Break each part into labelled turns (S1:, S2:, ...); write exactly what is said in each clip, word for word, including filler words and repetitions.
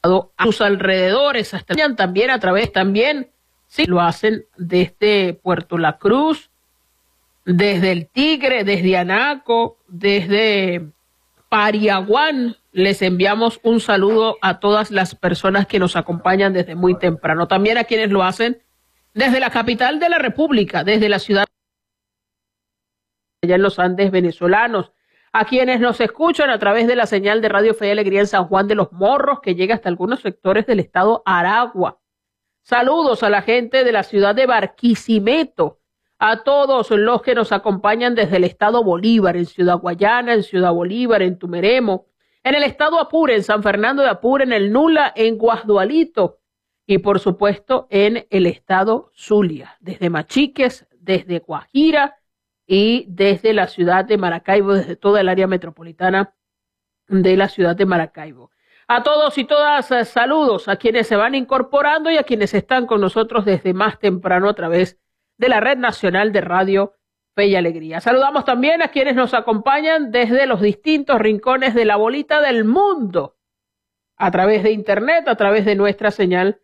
S1: a sus alrededores, hasta también a través también, sí, lo hacen desde Puerto La Cruz, desde El Tigre, desde Anaco, desde Pariaguán. Les enviamos un saludo a todas las personas que nos acompañan desde muy temprano. También a quienes lo hacen desde la capital de la República, desde la ciudad allá en los Andes venezolanos, a quienes nos escuchan a través de la señal de Radio Fe y Alegría en San Juan de los Morros, que llega hasta algunos sectores del estado Aragua. Saludos a la gente de la ciudad de Barquisimeto, a todos los que nos acompañan desde el estado Bolívar, en Ciudad Guayana, en Ciudad Bolívar, en Tumeremo, en el estado Apure, en San Fernando de Apure, en el Nula, en Guasdualito y por supuesto en el estado Zulia, desde Machiques, desde Guajira y desde la ciudad de Maracaibo, desde toda el área metropolitana de la ciudad de Maracaibo. A todos y todas, saludos a quienes se van incorporando y a quienes están con nosotros desde más temprano a través de la Red Nacional de Radio Fe y Alegría. Saludamos también a quienes nos acompañan desde los distintos rincones de la bolita del mundo, a través de internet, a través de nuestra señal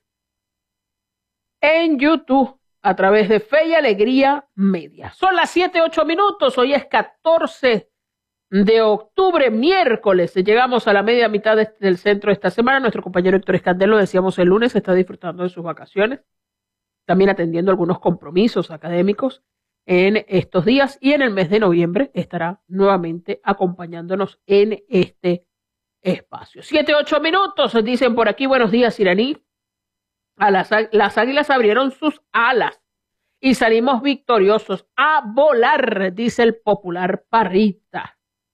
S1: en YouTube, a través de Fe y Alegría Media. Son las siete, ocho minutos, hoy es catorce de octubre, miércoles. Llegamos a la media mitad de, del centro de esta semana. Nuestro compañero Héctor Escandel, lo decíamos el lunes, está disfrutando de sus vacaciones, también atendiendo algunos compromisos académicos en estos días, y en el mes de noviembre estará nuevamente acompañándonos en este espacio. Siete, ocho minutos, dicen por aquí, buenos días, Iraní. A las, las águilas abrieron sus alas y salimos victoriosos a volar, dice el popular Parrita.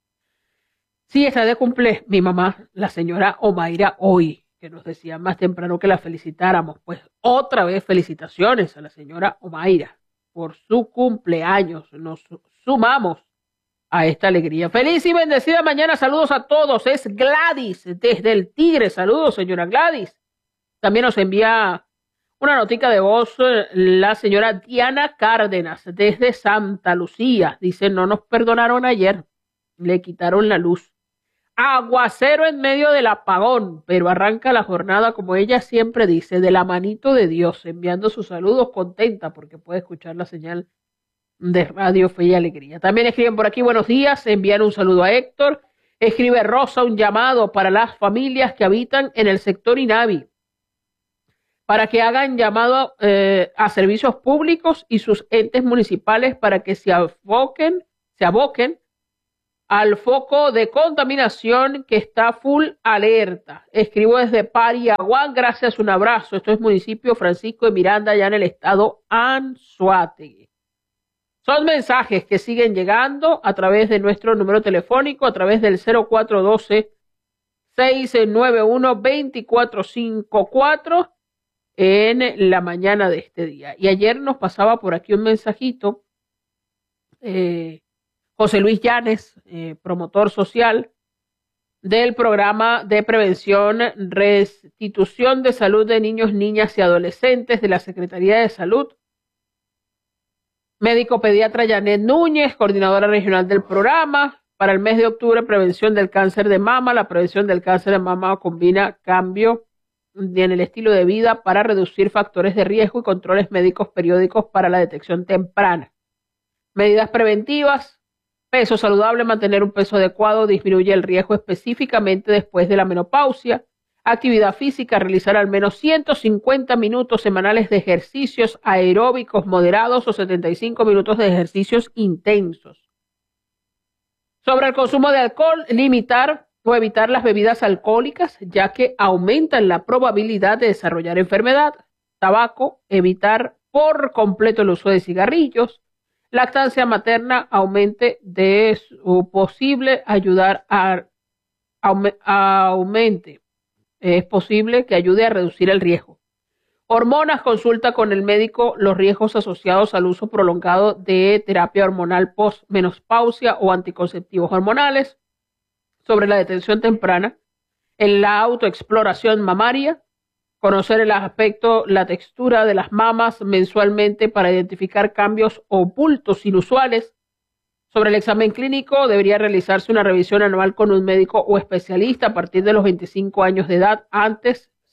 S1: Sí, está de cumple mi mamá, la señora Omaira, hoy, que nos decía más temprano que la felicitáramos. Pues otra vez felicitaciones a la señora Omaira por su cumpleaños. Nos sumamos a esta alegría. Feliz y bendecida mañana. Saludos a todos. Es Gladys desde El Tigre. Saludos, señora Gladys. También nos envía una notica de voz la señora Diana Cárdenas desde Santa Lucía. Dice, no nos perdonaron ayer, le quitaron la luz. Aguacero en medio del apagón, pero arranca la jornada, como ella siempre dice, de la manito de Dios, enviando sus saludos contenta porque puede escuchar la señal de Radio Fe y Alegría. También escriben por aquí, buenos días, envían un saludo a Héctor. Escribe Rosa, un llamado para las familias que habitan en el sector Inavi, para que hagan llamado eh, a servicios públicos y sus entes municipales para que se aboquen, se aboquen al foco de contaminación que está full alerta. Escribo desde Pariaguán, gracias, un abrazo. Esto es municipio Francisco de Miranda, ya en el estado Anzoátegui. Son mensajes que siguen llegando a través de nuestro número telefónico, a través del cero cuatro uno dos, seis nueve uno, dos cuatro cinco cuatro en la mañana de este día. Y ayer nos pasaba por aquí un mensajito, eh, José Luis Llanes, eh, promotor social del programa de prevención, restitución de salud de niños, niñas y adolescentes de la Secretaría de Salud. Médico pediatra Janet Núñez, coordinadora regional del programa. Para el mes de octubre, prevención del cáncer de mama. La prevención del cáncer de mama combina cambio en el estilo de vida para reducir factores de riesgo y controles médicos periódicos para la detección temprana. Medidas preventivas: peso saludable, mantener un peso adecuado, disminuye el riesgo específicamente después de la menopausia. Actividad física, realizar al menos ciento cincuenta minutos semanales de ejercicios aeróbicos moderados o setenta y cinco minutos de ejercicios intensos. Sobre el consumo de alcohol, limitar o evitar las bebidas alcohólicas, ya que aumentan la probabilidad de desarrollar enfermedad. Tabaco, evitar por completo el uso de cigarrillos. Lactancia materna, aumente de su posible ayudar a, a aumente. Es posible que ayude a reducir el riesgo. Hormonas, consulta con el médico los riesgos asociados al uso prolongado de terapia hormonal post-menopausia o anticonceptivos hormonales. Sobre la detención temprana, en la autoexploración mamaria, conocer el aspecto, la textura de las mamas mensualmente para identificar cambios ocultos inusuales. Sobre el examen clínico, debería realizarse una revisión anual con un médico o especialista a partir de los veinticinco años de edad, antes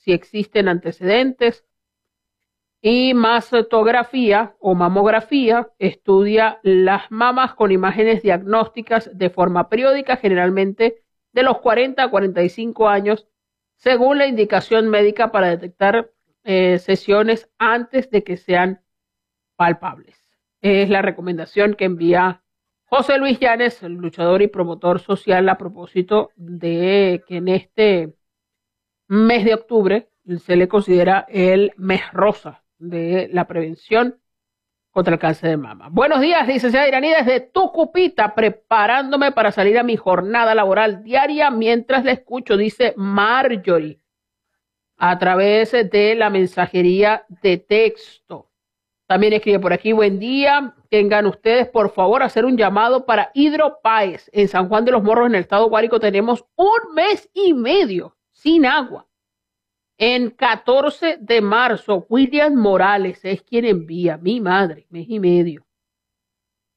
S1: si existen antecedentes. Y mastografía o mamografía estudia las mamas con imágenes diagnósticas de forma periódica, generalmente de los cuarenta a cuarenta y cinco años, según la indicación médica para detectar eh, sesiones antes de que sean palpables. Es la recomendación que envía José Luis Llanes, el luchador y promotor social, a propósito de que en este mes de octubre se le considera el mes rosa de la prevención contra el cáncer de mama. Buenos días, licenciada Iraní, desde Tucupita, preparándome para salir a mi jornada laboral diaria mientras la escucho, dice Marjorie, a través de la mensajería de texto. También escribe por aquí, buen día, tengan ustedes por favor hacer un llamado para Hidropáez. En San Juan de los Morros, en el estado Guárico, tenemos un mes y medio sin agua. En catorce de marzo, William Morales es quien envía, mi madre, mes y medio,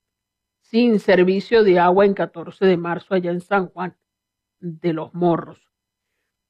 S1: sin servicio de agua en catorce de marzo allá en San Juan de los Morros.